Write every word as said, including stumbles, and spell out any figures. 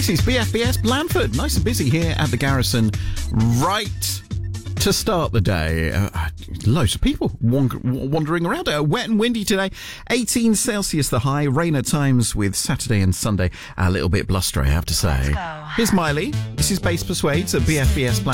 This is B F B S Blandford. Nice and busy here at the Garrison. Right to start the day. Uh, loads of people wand- wandering around. Uh, wet and windy today. eighteen Celsius the high. Rain at times with Saturday and Sunday a little bit blustery, I have to say. Here's Miley. This is Bass Persuades at B F B S Blandford.